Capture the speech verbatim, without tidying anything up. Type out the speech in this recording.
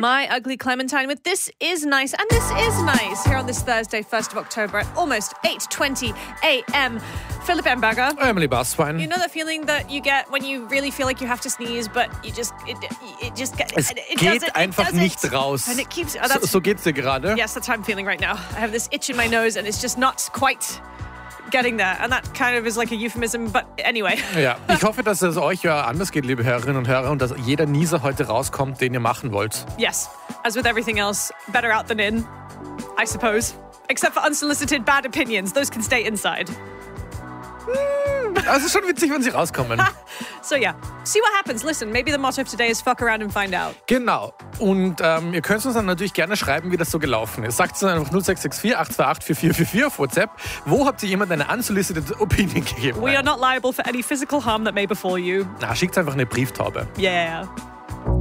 My Ugly Clementine with This Is Nice. And this is nice here on this Thursday, first of October at almost eight twenty a.m. Philip Emberger. Emily Basswein. You know that feeling that you get when you really feel like you have to sneeze, but you just, it, it just, es it, it geht doesn't, einfach it doesn't. nicht raus. And it keeps, oh, so, so geht's dir gerade? Yes, that's how I'm feeling right now. I have this itch in my nose and it's just not quite getting there. And that kind of is like a euphemism, but anyway. Ja, ich hoffe, dass es euch ja anders geht, liebe Hörerinnen und Hörer, und dass jeder Nieser heute rauskommt, den ihr machen wollt. Yes, as with everything else, better out than in, I suppose. Except for unsolicited bad opinions. Those can stay inside. Also schon witzig, wenn sie rauskommen. So yeah, see what happens. Listen, maybe the motto of today is fuck around and find out. Genau. Und ähm, ihr könnt uns dann natürlich gerne schreiben, wie das so gelaufen ist. Sagt es dann einfach null sechs sechs vier, acht zwei acht, vier vier vier vier auf WhatsApp. Wo habt ihr jemand eine unsolicited Opinion gegeben? We are not liable for any physical harm that may befall you. Na, schickt einfach eine Brieftaube. Yeah.